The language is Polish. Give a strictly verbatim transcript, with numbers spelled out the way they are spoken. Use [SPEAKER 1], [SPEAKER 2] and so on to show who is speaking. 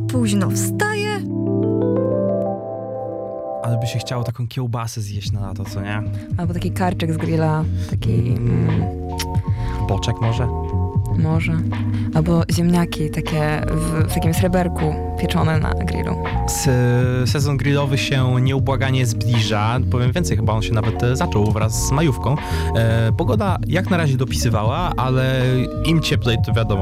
[SPEAKER 1] późno wstaje.
[SPEAKER 2] Ale by się chciało taką kiełbasę zjeść na lato, co nie?
[SPEAKER 1] Albo taki karczek z grilla, taki... Mm,
[SPEAKER 2] Boczek może?
[SPEAKER 1] może. Albo ziemniaki takie w, w takim sreberku pieczone na grillu.
[SPEAKER 2] S- sezon grillowy się nieubłaganie zbliża. Powiem więcej, chyba on się nawet e, zaczął wraz z majówką. E, pogoda jak na razie dopisywała, ale im cieplej, to wiadomo,